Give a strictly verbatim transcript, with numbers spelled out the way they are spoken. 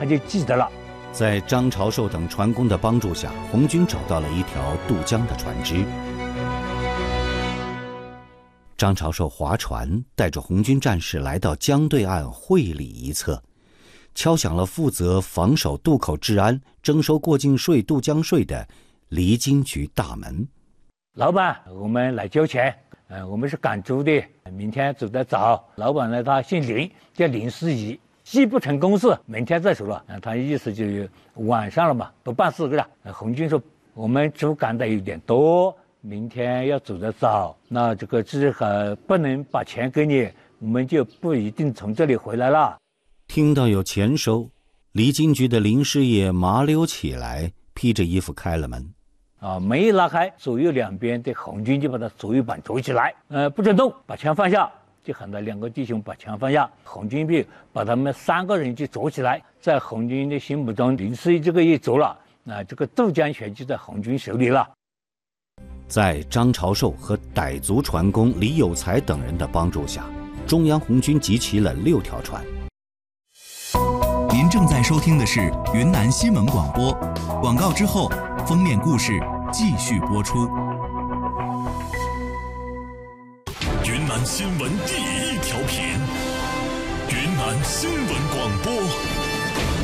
他就记得了。 在张朝寿等船工的帮助下，红军找到了一条渡江的船只。张朝寿划船，带着红军战士来到江对岸会理一侧，敲响了负责防守渡口治安、征收过境税、渡江税的离津局大门。 老板，我们来交钱。呃，我们是赶租的，明天走得早。老板呢，他姓林，叫林思怡。既不成公事，明天再说了。啊，他意思就是晚上了嘛，不办事了。呃，红军说我们租赶的有点多，明天要走得早，那这个只还不能把钱给你，我们就不一定从这里回来了。 听到有钱收，离津局的林师爷麻溜起来，披着衣服开了门。 啊，门一拉开，左右两边的红军就把他左右板捉起来，呃，不准动，把枪放下，就喊他两个弟兄把枪放下。红军兵把他们三个人就捉起来，在红军的心目中，林思义这个一捉了，那这个渡江权就在红军手里了。 在张朝寿和傣族船工李有才等人的帮助下，中央红军集齐了六条船。 您正在收听的是云南新闻广播，广告之后，封面故事继续播出。 云南新闻第一调频，云南新闻广播。